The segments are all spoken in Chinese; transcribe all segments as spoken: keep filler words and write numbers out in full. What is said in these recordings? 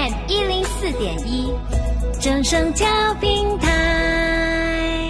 M 一零四点一，正声调频台。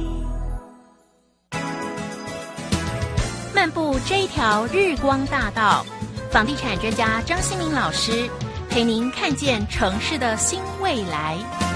漫步这一条日光大道，房地产专家张新民老师陪您看见城市的新未来。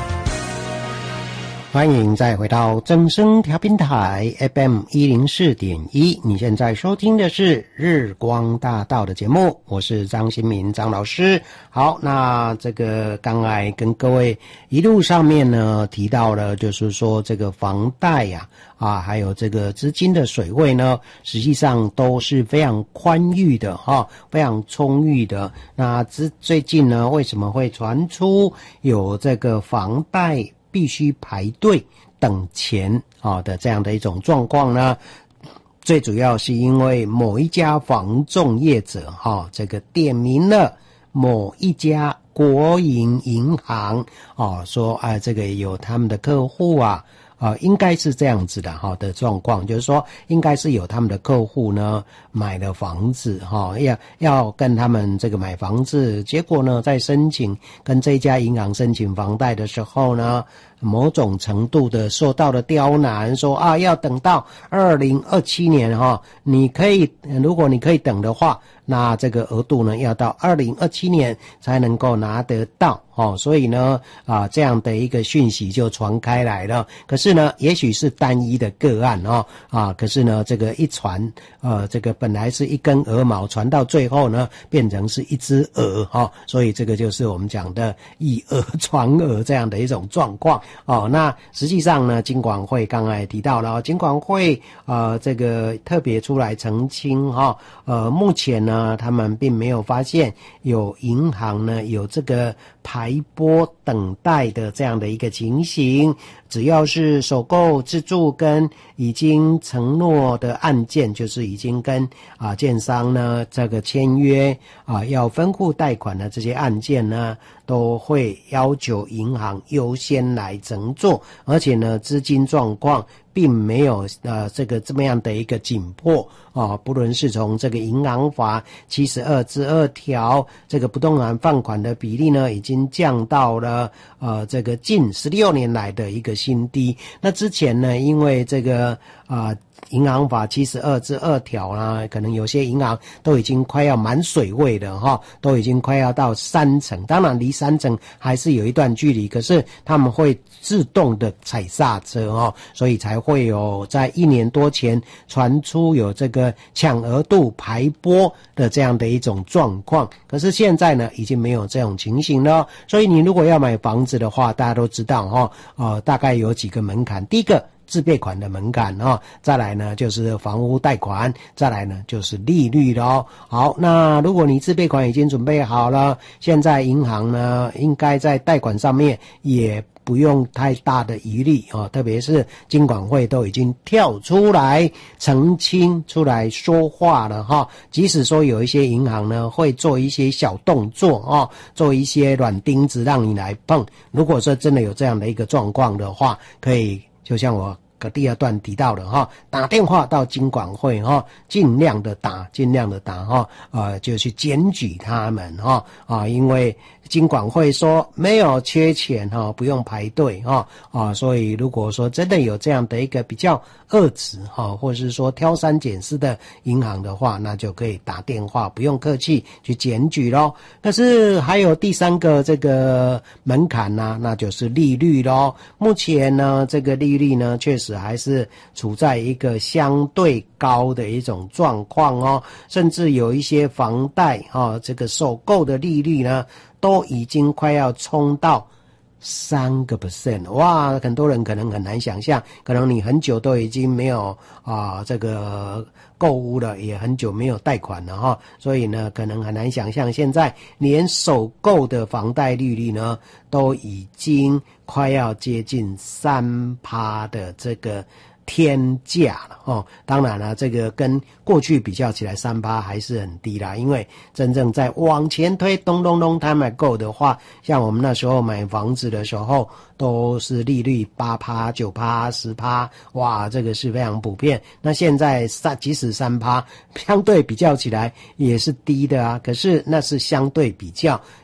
欢迎再回到正声调频台 F M 一零四点一，你现在收听的是日光大道的节目，我是张新民张老师。好，那这个刚才跟各位一路上面呢提到了，就是说这个房贷呀 啊, 啊还有这个资金的水位呢，实际上都是非常宽裕的哈、啊，非常充裕的。那最近呢，为什么会传出有这个房贷必须排队等钱啊的这样的一种状况呢？最主要是因为某一家房仲业者哈、啊，这个点名了某一家国营银行啊，说啊这个有他们的客户啊。啊，应该是这样子的哈的状况，就是说，应该是有他们的客户呢买了房子哈，要要跟他们这个买房子，结果呢，在申请跟这家银行申请房贷的时候呢，某种程度的受到了刁难，说啊要等到二零二七年哈，你可以如果你可以等的话，那这个额度呢要到二零二七年才能够拿得到哦，所以呢啊这样的一个讯息就传开来了。可是呢，也许是单一的个案哦啊，可是呢这个一传呃这个本来是一根鹅毛，传到最后呢变成是一只鹅哈、哦，所以这个就是我们讲的以讹传讹这样的一种状况哦。那实际上呢，金管会刚才也提到了，金管会呃这个特别出来澄清哈、哦，呃目前呢。他们并没有发现有银行呢有这个排拨等待的这样的一个情形，只要是首购自住跟已经承诺的案件，就是已经跟啊建商呢这个签约啊要分户贷款的这些案件呢，都会要求银行优先来承做，而且呢资金状况并没有呃这个这么样的一个紧迫啊，不论是从这个银行法七十二之二条，这个不动产放款的比例呢，已经降到了呃这个近十六年来的一个新低。那之前呢，因为这个啊。呃银行法七十二之二条啊，可能有些银行都已经快要满水位了哈，都已经快要到三成，当然离三成还是有一段距离，可是他们会自动的踩刹车哦，所以才会有在一年多前传出有这个抢额度排拨的这样的一种状况。可是现在呢，已经没有这种情形了，所以你如果要买房子的话，大家都知道哈，呃，大概有几个门槛，第一个。自备款的门槛哦，再来呢就是房屋贷款，再来呢就是利率了哦。好，那如果你自备款已经准备好了，现在银行呢应该在贷款上面也不用太大的疑虑哦，特别是金管会都已经跳出来澄清出来说话了哈。即使说有一些银行呢会做一些小动作哦，做一些软钉子让你来碰，如果说真的有这样的一个状况的话，可以就像我第二段提到的哈，打电话到金管会哈，尽量的打，尽量的打哈，呃，就去检举他们哈啊，因为金管会说没有缺钱哈，不用排队哈啊，所以如果说真的有这样的一个比较恶质哈，或者是说挑三拣四的银行的话，那就可以打电话，不用客气去检举咯。可是还有第三个这个门槛呢、啊，那就是利率咯。目前呢，这个利率呢，确实还是处在一个相对高的一种状况哦，甚至有一些房贷哦，这个首购的利率呢，都已经快要冲到三个 percent， 哇！很多人可能很难想象，可能你很久都已经没有啊、呃、这个购物了，也很久没有贷款了哈，所以呢，可能很难想象，现在连首购的房贷利率呢，都已经快要接近三趴的这个天价了哦。当然了，这个跟过去比较起来，三趴还是很低啦。因为真正在往前推，咚咚咚 time ago 的话，像我们那时候买房子的时候，都是利率八趴、九趴、十趴，哇，这个是非常普遍。那现在三，即使三趴，相对比较起来也是低的啊。可是那是相对比较，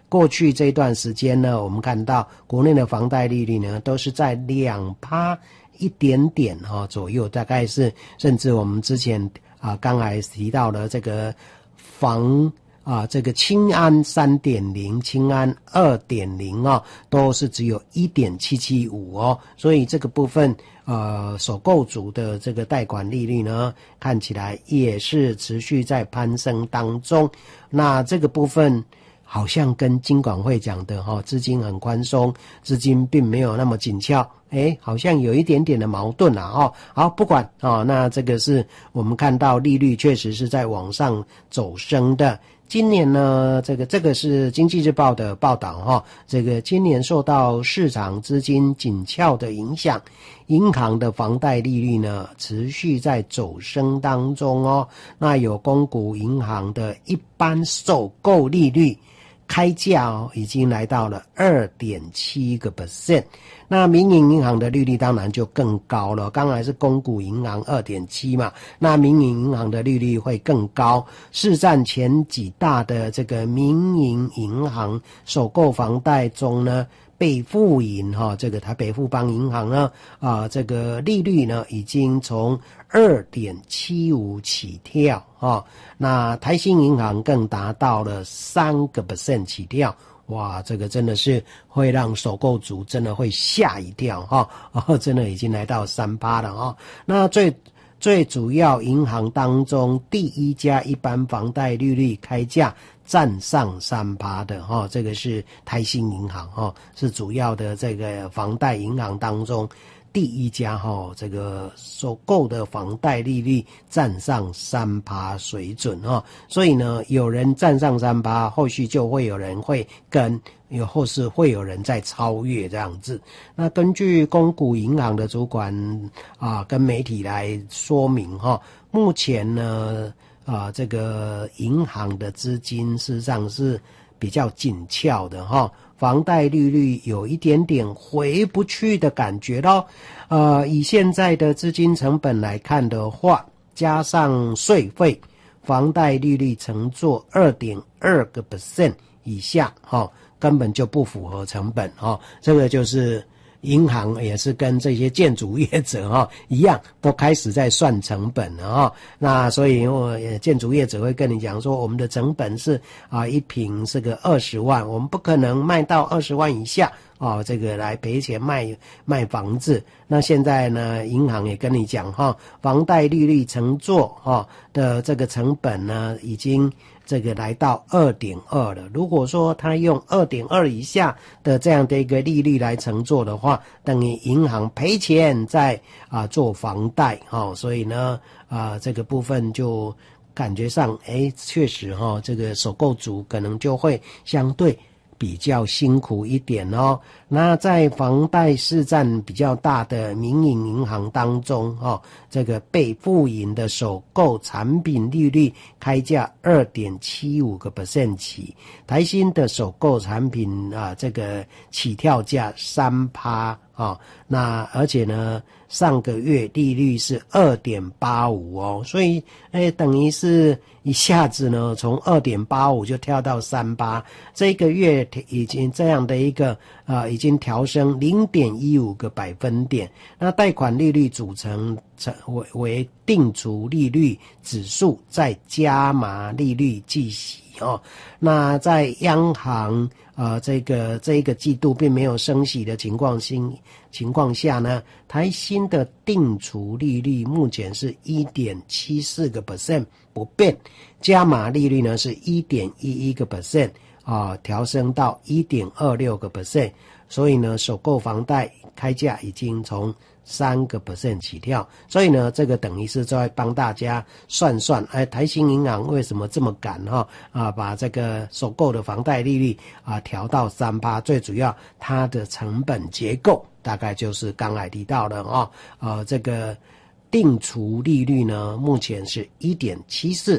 过去这段时间呢，我们看到国内的房贷利率呢都是在两趴一点点哈左右，大概是甚至我们之前啊刚才提到了这个房啊这个青安 三点零 青安 二点零 哦都是只有 一点七七五 哦，所以这个部分呃首购族的这个贷款利率呢看起来也是持续在攀升当中。那这个部分好像跟金管会讲的齁，资金很宽松，资金并没有那么紧俏，诶，好像有一点点的矛盾啦齁。好，不管哦，那这个是我们看到利率确实是在往上走升的。今年呢，这个这个是经济日报的报道哈，这个今年受到市场资金紧俏的影响，银行的房贷利率呢持续在走升当中哦。那有公股银行的一般首购利率开价哦，已经来到了 二点七个 percent。那民营银行的利率当然就更高了，刚才是公股银行 二点七 嘛，那民营银行的利率会更高。市占前几大的这个民营银行首购房贷中呢，北富银哈，这个台北富邦银行呢，啊，这个利率呢已经从 二点七五 起跳啊，那台新银行更达到了三个 percent 起跳。哇，这个真的是会让首购族真的会吓一跳哈，哦，真的已经来到 百分之三 了哦。那最最主要银行当中第一家一般房贷利率开价占上 百分之三 的哈，这个是台新银行哈，是主要的这个房贷银行当中第一家哈，这个首购的房贷利率占上 百分之三 水准哈，所以呢，有人占上 百分之三， 后续就会有人会跟，又或是会有人在超越这样子。那根据公股银行的主管啊，跟媒体来说明哈，目前呢啊，这个银行的资金事实上是比较紧俏的哈。房贷利率有一点点回不去的感觉咯，呃，以现在的资金成本来看的话，加上税费，房贷利率乘坐 二点二个 percent 以下，齁，根本就不符合成本，齁，这个就是银行也是跟这些建筑业者哈一样，都开始在算成本了哈。那所以我建筑业者会跟你讲说，我们的成本是啊一坪是个二十万，我们不可能卖到二十万以下哦，这个来赔钱卖卖房子。那现在呢，银行也跟你讲哈，房贷利率乘坐哈的这个成本呢，已经这个来到 二点二 了。如果说他用 二点二 以下的这样的一个利率来乘坐的话，等于银行赔钱在啊做房贷哈，所以呢啊这个部分就感觉上诶确实哈，这个首购族可能就会相对比较辛苦一点哦。那在房贷市占比较大的民营银行当中哦，这个被富银的首购产品利率开价 二点七五个 percent 起，台新的首购产品啊这个起跳价 百分之三 啊，那而且呢上个月利率是 二点八五 哦，所以诶等于是一下子呢从 二点八五 就跳到 百分之三， 这个月已经这样的一个呃已经调升 零点一五 个百分点。那贷款利率组成为为定储利率指数再加码利率计息哦。那在央行呃这个这一个季度并没有升息的情况性情况下呢，台新的定储利率目前是 一点七四个 percent 不变，加码利率呢是 一点一一个 percent 啊，调升到 一点二六个 percent， 所以呢首购房贷开价已经从三个 percent 起跳，所以呢，这个等于是在帮大家算算，哎，台新银行为什么这么赶哈啊，把这个首购的房贷利率啊调到 百分之三， 最主要它的成本结构大概就是刚才提到的啊，呃，这个定储利率呢，目前是 一点七四。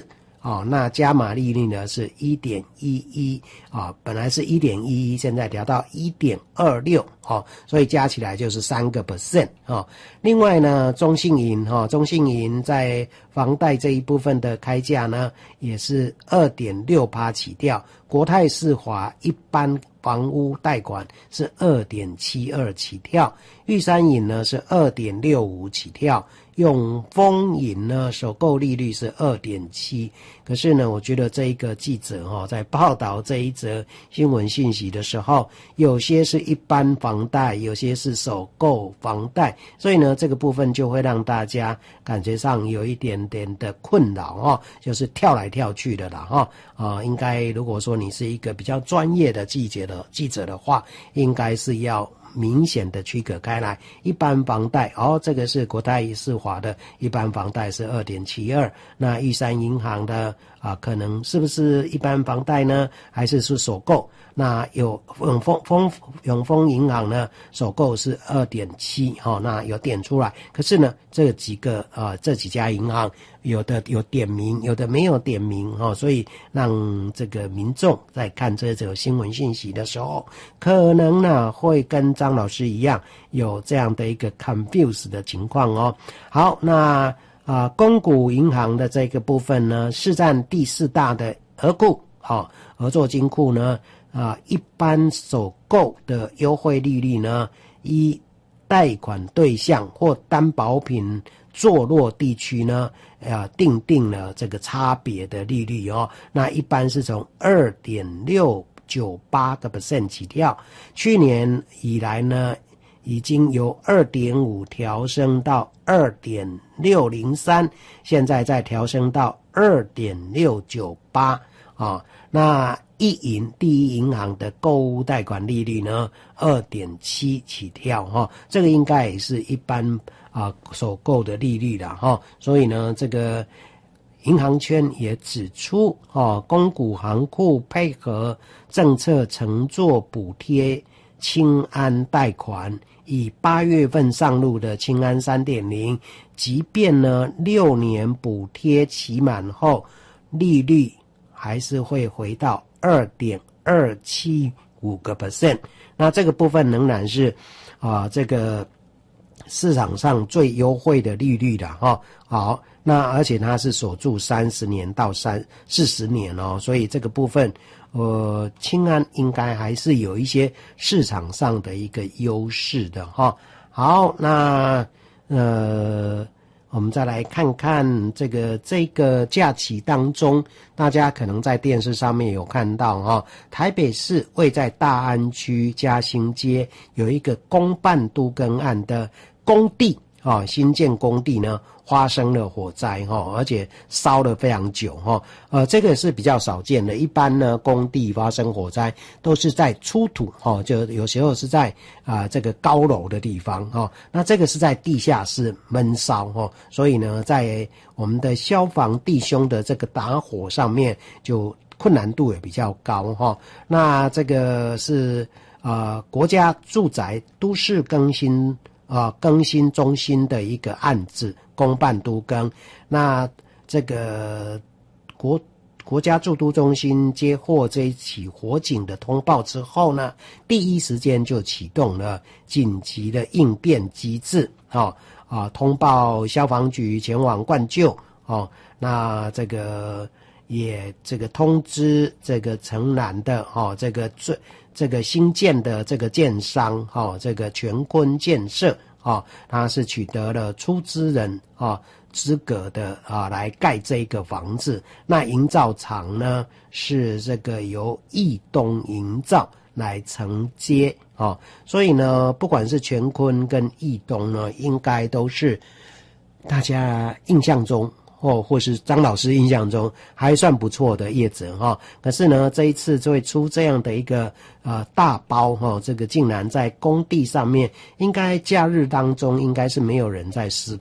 哦，那加码利率呢是 一点一一 啊，本来是 一点一一， 现在调到 一点二六 哦，所以加起来就是三个 percent 哦。另外呢，中信银哈、哦，中信银在房贷这一部分的开价呢也是 二点六 起跳，国泰世华一般房屋贷款是 二点七二 起跳，玉山银呢是 二点六五 起跳，永丰银呢首购利率是 二点七。 可是呢我觉得这一个记者哦在报道这一则新闻信息的时候，有些是一般房贷，有些是首购房贷，所以呢这个部分就会让大家感觉上有一点点的困扰哦，就是跳来跳去的啦哈啊、呃，应该如果说你是一个比较专业的记者的记者的话，应该是要明显的区隔开来。一般房贷哦，这个是国泰世华的一般房贷是 二点七二， 那玉山银行的啊，可能是不是一般房贷呢，还是是首购？那有永丰丰永丰银行呢，首购是 二点七 哦，那有点出来。可是呢，这几个呃这几家银行有的有点名，有的没有点名哦，所以让这个民众在看这则新闻信息的时候，可能呢会跟张老师一样有这样的一个 confuse 的情况哦。好，那啊，公股银行的这个部分呢，市占第四大的合库，好，合作金库呢，啊，一般首购的优惠利率呢，依贷款对象或担保品坐落地区呢，呃，定定了这个差别的利率哦。那一般是从 二点六九八 个 percent 起跳，去年以来呢，已经由 二点五 调升到 二点六零三， 现在再调升到 二点六九八 啊。那一银第一银行的购物贷款利率呢 二点七 起跳哈、哦，这个应该也是一般啊首购的利率啦哈、哦。所以呢，这个银行圈也指出哦，公股行库配合政策承做补贴青安贷款，以八月份上路的青安 三点零， 即便呢六年补贴期满后，利率还是会回到 二点二七五 个 percent。 那这个部分仍然是啊这个市场上最优惠的利率的哈、哦。好，那而且它是锁住三十年到三四十年哦，所以这个部分呃青安应该还是有一些市场上的一个优势的哈、哦。好，那呃我们再来看看这个这个假期当中，大家可能在电视上面有看到哈、哦，台北市位在大安区嘉兴街有一个公办都更案的工地啊、哦，新建工地呢发生了火灾哈、哦，而且烧了非常久哈、哦，呃，这个是比较少见的。一般呢，工地发生火灾都是在出土哈、哦，就有时候是在啊、呃、这个高楼的地方哈、哦，那这个是在地下室闷烧哈、哦，所以呢，在我们的消防弟兄的这个打火上面就困难度也比较高哈、哦。那这个是呃国家住宅都市更新啊、呃、更新中心的一个案子。公办都更，那这个国国家住都中心接获这一起火警的通报之后呢，第一时间就启动了紧急的应变机制，哦啊，通报消防局前往灌救，哦，那这个也这个通知这个城南的哦，这个最这个新建的这个建商哦，这个全坤建设。哦，他是取得了出资人啊资格的啊，来盖这个房子。那营造厂呢是这个由义东营造来承接啊，所以呢，不管是全坤跟义东呢，应该都是大家印象中。或或是张老师印象中还算不错的业者哈，可是呢这一次就会出这样的一个呃大包哈，这个竟然在工地上面，应该假日当中应该是没有人在施